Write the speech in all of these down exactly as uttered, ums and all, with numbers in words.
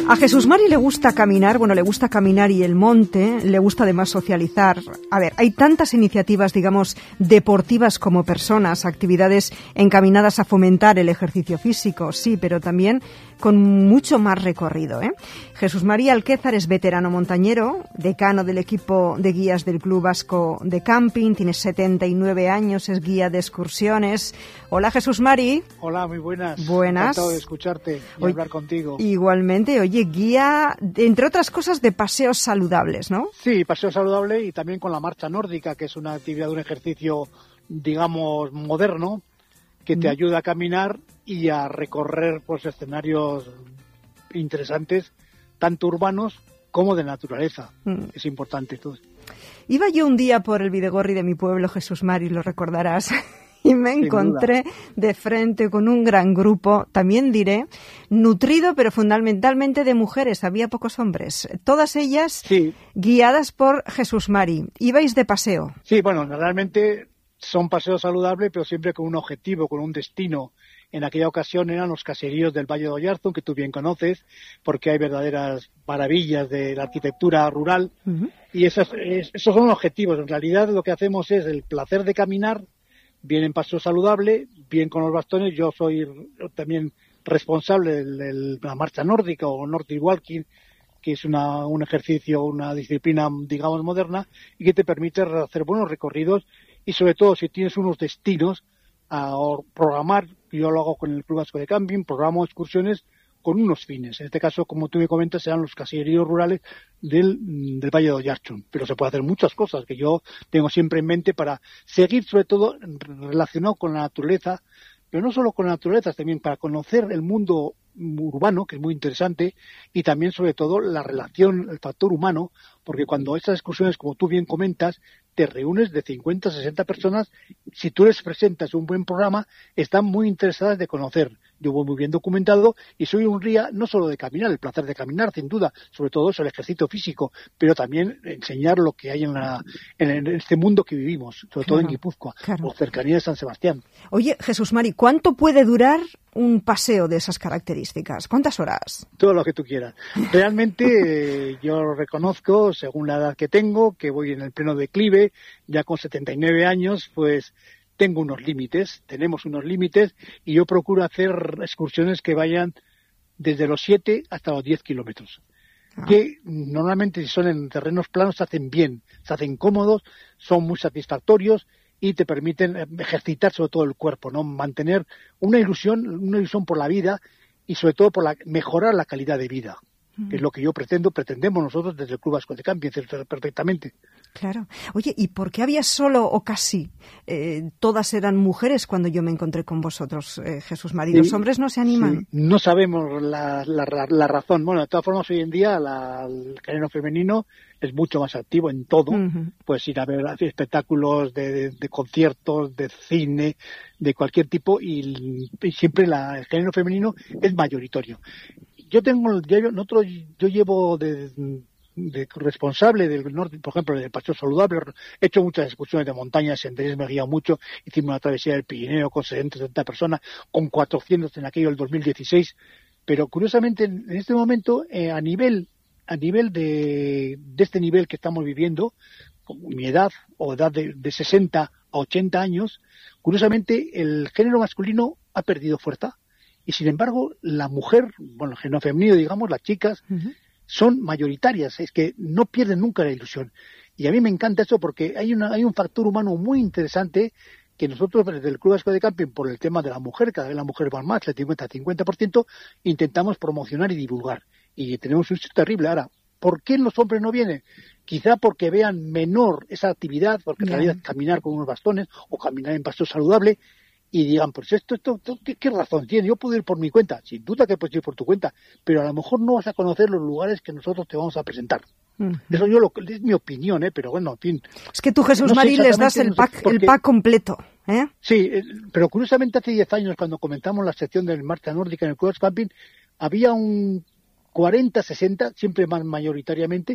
A Jesús Mari le gusta caminar, bueno, le gusta caminar y el monte, le gusta además socializar. A ver, hay tantas iniciativas, digamos, deportivas como personas, actividades encaminadas a fomentar el ejercicio físico, sí, pero también con mucho más recorrido, ¿eh? Jesús Mari Alquézar es veterano montañero, decano del equipo de guías del Club Vasco de Camping, tiene setenta y nueve años, es guía de excursiones. Hola, Jesús Mari. Hola, muy buenas. Buenas. Encantado de escucharte y Oye, hablar contigo. Igualmente, oye, guía, entre otras cosas, de paseos saludables, ¿no? Sí, paseo saludable y también con la marcha nórdica, que es una actividad, un ejercicio, digamos, moderno, que te mm. ayuda a caminar y a recorrer pues escenarios interesantes, tanto urbanos como de naturaleza. Mm. Es importante todo. Iba yo un día por el Bidegorri de mi pueblo, Jesús Mari, lo recordarás, y me encontré de frente con un gran grupo, también diré, nutrido, pero fundamentalmente de mujeres. Había pocos hombres. Todas ellas sí. guiadas por Jesús Mari. ¿Ibais de paseo? Sí, bueno, realmente son paseos saludables, pero siempre con un objetivo, con un destino. En aquella ocasión eran los caseríos del Valle de Oyarzun, que tú bien conoces, porque hay verdaderas maravillas de la arquitectura rural. Uh-huh. Y esos, esos son los objetivos. En realidad lo que hacemos es el placer de caminar, bien en paseo saludable, bien con los bastones. Yo soy también responsable de la marcha nórdica o Nordic Walking, que es una, un ejercicio, una disciplina, digamos, moderna, y que te permite hacer buenos recorridos y, sobre todo, si tienes unos destinos, a programar. Yo lo hago con el Club Vasco de Camping, programo excursiones con unos fines. En este caso, como tú me comentas, serán los caseríos rurales del, del Valle de Oyarzun. Pero se puede hacer muchas cosas que yo tengo siempre en mente para seguir, sobre todo, relacionado con la naturaleza, pero no solo con la naturaleza, también para conocer el mundo urbano, que es muy interesante, y también, sobre todo, la relación, el factor humano, porque cuando estas excursiones, como tú bien comentas, te reúnes de cincuenta a sesenta personas, si tú les presentas un buen programa, están muy interesadas de conocer. Yo voy muy bien documentado y soy un guía no solo de caminar, el placer de caminar, sin duda, sobre todo eso, el ejercicio físico, pero también enseñar lo que hay en, la, en este mundo que vivimos, sobre claro, todo en Guipúzcoa, claro. o cercanía de San Sebastián. Oye, Jesús Mari, ¿cuánto puede durar un paseo de esas características? ¿Cuántas horas? Todo lo que tú quieras. Realmente eh, yo reconozco, según la edad que tengo, que voy en el pleno declive, ya con setenta y nueve años, pues tengo unos límites, tenemos unos límites, y yo procuro hacer excursiones que vayan desde los siete hasta los diez kilómetros. Ah. Que normalmente, si son en terrenos planos, se hacen bien, se hacen cómodos, son muy satisfactorios y te permiten ejercitar sobre todo el cuerpo, ¿no? Mantener una ilusión, una ilusión por la vida y sobre todo por la, mejorar la calidad de vida, que es lo que yo pretendo, pretendemos nosotros desde el Club Vasco de Camping, perfectamente. Claro. Oye, ¿y por qué había solo o casi eh, todas eran mujeres cuando yo me encontré con vosotros, eh, Jesús Mari? ¿Los sí, hombres no se animan? Sí. No sabemos la, la, la razón. Bueno, de todas formas, hoy en día la, el género femenino es mucho más activo en todo. Uh-huh. Pues ir a ver espectáculos de, de, de conciertos, de cine, de cualquier tipo, y, y siempre la, el género femenino es mayoritario. Yo tengo, yo, nosotros, yo llevo de, de responsable del norte, por ejemplo, del paseo saludable, he hecho muchas excursiones de montaña, senderismo, me he guiado mucho, hicimos una travesía del Pirineo con setenta, setenta personas, con cuatrocientos en aquello del dos mil dieciséis, pero curiosamente en este momento, eh, a nivel, a nivel de, de este nivel que estamos viviendo, con mi edad, o edad de, de sesenta a ochenta años, curiosamente el género masculino ha perdido fuerza. Y sin embargo, la mujer, bueno, el género femenino, digamos, las chicas, uh-huh. son mayoritarias, es que no pierden nunca la ilusión. Y a mí me encanta eso porque hay una hay un factor humano muy interesante que nosotros desde el Club Vasco de Camping, por el tema de la mujer, cada vez la mujer va más, el cincuenta a cincuenta por ciento, intentamos promocionar y divulgar. Y tenemos un éxito terrible. Ahora, ¿por qué los hombres no vienen? Quizá porque vean menor esa actividad, porque yeah. en realidad caminar con unos bastones o caminar en pasto saludable, y digan, pues esto, esto, esto ¿qué, ¿qué razón tiene? Yo puedo ir por mi cuenta, sin duda que puedes ir por tu cuenta, pero a lo mejor no vas a conocer los lugares que nosotros te vamos a presentar. Uh-huh. Eso yo lo, es mi opinión, ¿eh? Pero bueno, en fin. Es que tú, Jesús no Mari, les das el pack, no sé el pack completo, ¿eh? Sí, pero curiosamente hace diez años, cuando comentamos la sección de marcha nórdica en el Club Camping, había un cuarenta, sesenta, siempre más mayoritariamente,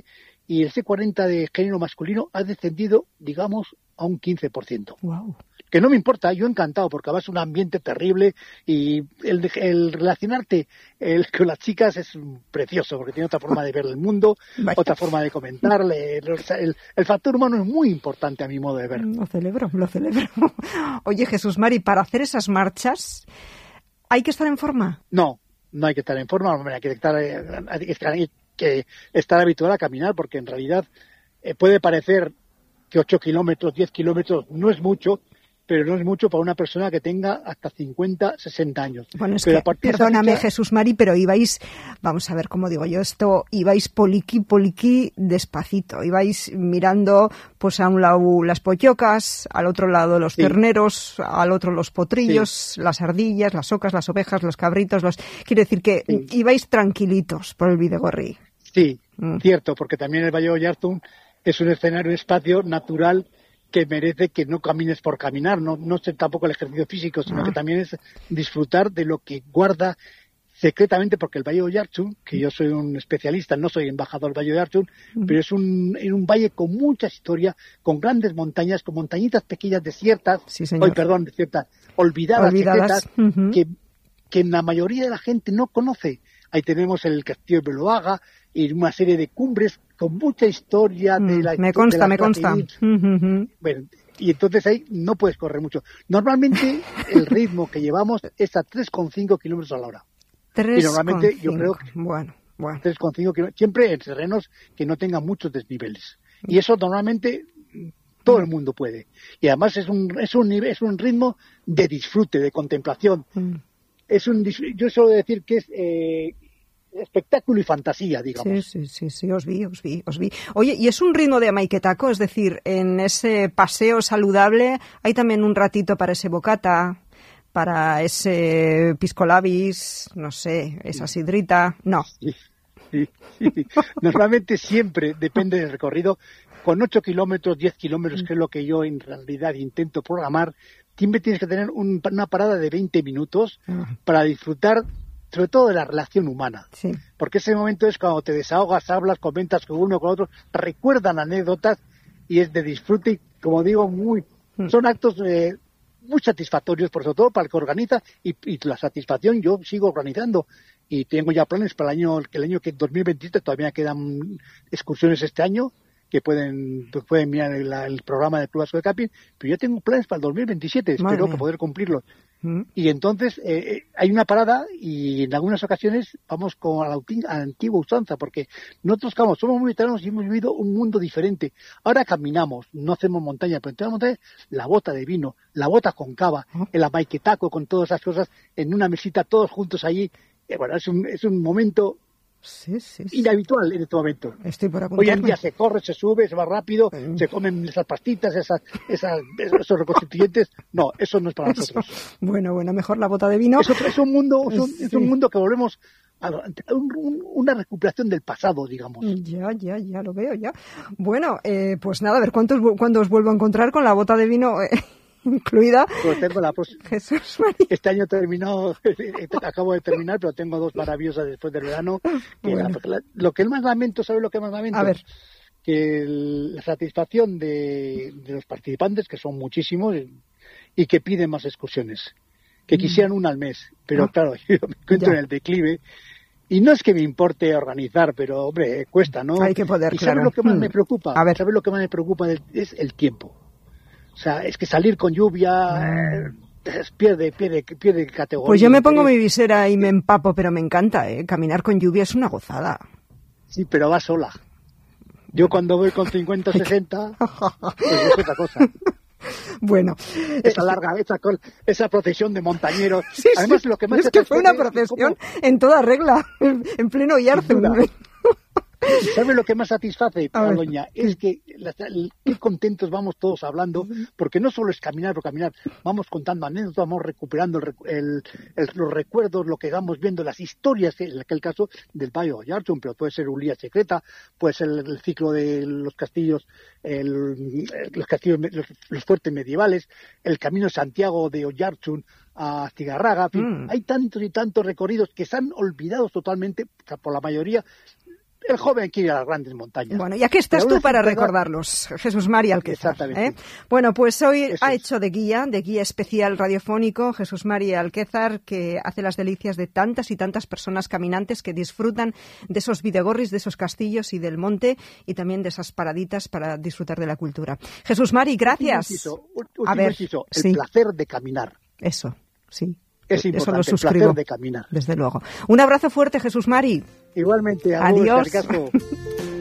y el C cuarenta de género masculino ha descendido, digamos, a un quince por ciento. Wow. Que no me importa, yo encantado, porque además es un ambiente terrible y el, el relacionarte el, con las chicas es precioso, porque tiene otra forma de ver el mundo, Vaya. otra forma de comentarle. El, el, el factor humano es muy importante a mi modo de ver. Lo celebro, lo celebro. Oye, Jesús Mari, para hacer esas marchas, ¿hay que estar en forma? No, no hay que estar en forma, hay que estar, hay que estar, hay que estar habituado a caminar, porque en realidad eh, puede parecer que ocho kilómetros, diez kilómetros no es mucho, pero no es mucho para una persona que tenga hasta cincuenta, sesenta años. Bueno, es pero que, perdóname, fecha... Jesús Mari, pero ibais, vamos a ver cómo digo yo esto, ibais poliqui, poliqui despacito, ibais mirando pues a un lado las pollocas, al otro lado los sí. terneros, al otro los potrillos, sí. las ardillas, las ocas, las ovejas, los cabritos, los... Quiere decir que sí. ibais tranquilitos por el Bidegorri. Sí, mm. cierto, porque también el Valle de Oyarzun es un escenario, un espacio natural que merece que no camines por caminar, no, no es tampoco el ejercicio físico, sino ah. que también es disfrutar de lo que guarda secretamente, porque el Valle de Oyarzun, que yo soy un especialista, no soy embajador del Valle de Oyarzun, uh-huh. pero es un, es un valle con mucha historia, con grandes montañas, con montañitas pequeñas desiertas, sí, hoy perdón, desiertas, olvidadas, olvidadas. secretas, Uh-huh. que, que la mayoría de la gente no conoce. Ahí tenemos el castillo de Beloaga y una serie de cumbres con mucha historia de la... Me consta, de la me consta. Uh-huh. Bueno, y entonces ahí no puedes correr mucho. Normalmente el ritmo que llevamos es a tres coma cinco kilómetros a la hora. tres y normalmente yo creo que bueno, bueno. tres coma cinco kilómetros, siempre en terrenos que no tengan muchos desniveles. Y eso normalmente todo el mundo puede. Y además es un es un es un ritmo de disfrute, de contemplación. Mm. Es un yo suelo decir que es eh, espectáculo y fantasía, digamos. Sí, sí, sí, sí, os vi, os vi, os vi. Oye, ¿y es un ritmo de amaiquetaco? Es decir, en ese paseo saludable hay también un ratito para ese bocata, para ese pisco labis, no sé, esa sidrita, no. Sí, sí, sí. Normalmente siempre depende del recorrido. Con ocho kilómetros, diez kilómetros, que es lo que yo en realidad intento programar, siempre tienes que tener un, una parada de veinte minutos uh-huh. para disfrutar sobre todo de la relación humana, sí. porque ese momento es cuando te desahogas, hablas, comentas con uno, con otro, recuerdan anécdotas y es de disfrute y, como digo, muy mm. son actos eh, muy satisfactorios, por sobre todo para el que organiza y, y la satisfacción yo sigo organizando y tengo ya planes para el año, que el año que dos mil veintisiete todavía quedan excursiones este año que pueden pueden mirar el, el programa del Club Vasco de Camping, pero yo tengo planes para el dos mil veintisiete, Madre espero mía. que poder cumplirlos. Mm. Y entonces eh, hay una parada y en algunas ocasiones vamos con a la, a la antigua usanza, porque nosotros como somos muy veteranos y hemos vivido un mundo diferente. Ahora caminamos, no hacemos montaña, pero en montaña la bota de vino, la bota con cava, ¿Oh? el amaiquetaco con todas esas cosas en una mesita todos juntos allí. Eh, bueno, es un, es un momento sí, sí, sí. inhabitual en este momento. Estoy por Hoy en día se corre, se sube, se va rápido, mm. se comen esas pastitas, esas, esas, esos reconstituyentes. No, eso no es para nosotros. Eso. Bueno, bueno, mejor la bota de vino. Es, otro, es un mundo, es un, sí. es un mundo que volvemos a un, un, una recuperación del pasado, digamos. Ya, ya, ya lo veo, ya. Bueno, eh, pues nada, a ver cuántos cuándo os vuelvo a encontrar con la bota de vino. Eh. incluida. Pues tengo la próxima. Jesús María. Este año terminó, acabo de terminar, pero tengo dos maravillosas después del verano. Que bueno. la, lo que más lamento, ¿sabes lo que más lamento? A ver. Que el, la satisfacción de, de los participantes, que son muchísimos, y que piden más excursiones, que quisieran una al mes. Pero ah. claro, yo me encuentro ya. en el declive. Y no es que me importe organizar, pero, hombre, cuesta, ¿no? Hay que poder, ¿Y claro. sabes lo que más hmm. me preocupa? A ver. ¿Sabes lo que más me preocupa? Es el tiempo. O sea, es que salir con lluvia eh, pierde, pierde, pierde categoría. Pues yo me pongo mi visera y me empapo, pero me encanta, ¿eh? Caminar con lluvia es una gozada. Sí, pero va sola. Yo cuando voy con cincuenta o sesenta, pues es otra cosa. Bueno, esa larga, esa, esa procesión de montañeros. Sí, Además, sí. lo que más es que fue una procesión como... en toda regla, en pleno Oyarzun. ¿Sabes lo que más satisface, Doña? Es que la, el, qué contentos vamos todos hablando, porque no solo es caminar por caminar, vamos contando anécdotas, vamos recuperando el, el, el, los recuerdos, lo que vamos viendo, las historias, en aquel caso del Valle de Oyarzun, pero puede ser Ulia Secreta, puede ser el, el ciclo de los castillos, el, los castillos, los, los fuertes medievales, el camino de Santiago de Oyarzun a Astigarraga, en fin, mm. hay tantos y tantos recorridos que se han olvidado totalmente, por la mayoría. el joven quiere ir a las grandes montañas. Bueno, y aquí estás tú para recordarlos, Jesús Mari Alquézar. Exactamente. ¿eh? Bueno, pues hoy Eso ha es. hecho de guía, de guía especial radiofónico, Jesús Mari Alquézar, que hace las delicias de tantas y tantas personas caminantes que disfrutan de esos bidegorris, de esos castillos y del monte, y también de esas paraditas para disfrutar de la cultura. Jesús Mari, gracias. Un inciso, un, un a ver, inciso, el sí. placer de caminar. Eso, sí. Es Eso importante, lo el suscribo, placer de caminar. desde luego. Un abrazo fuerte, Jesús Mari. Igualmente, adiós. Adiós.